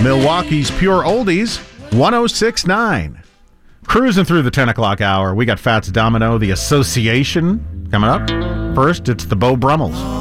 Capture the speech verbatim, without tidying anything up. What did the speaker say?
Milwaukee's Pure Oldies, one oh six point nine. Cruising through the ten o'clock hour. We got Fats Domino, The Association, coming up. First, it's the Beau Brummels.